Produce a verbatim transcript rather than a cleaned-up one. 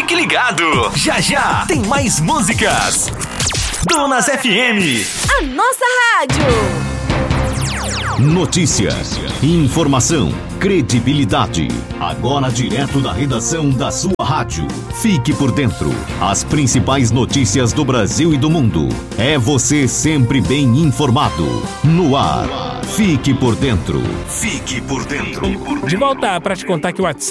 Fique ligado, já já tem mais músicas. Donas F M, a nossa rádio. Notícia, informação, credibilidade. Agora direto da redação da sua rádio. Fique por dentro. As principais notícias do Brasil e do mundo. É você sempre bem informado. No ar. Fique por dentro. Fique por dentro. De volta para te contar que o WhatsApp